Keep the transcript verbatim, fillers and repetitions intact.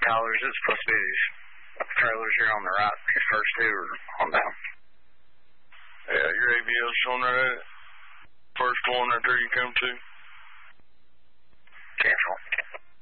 Tyler's, it's supposed to be these trailers here on the right. These first two are on down. Yeah, your A B L's showing right at first one right there you come to.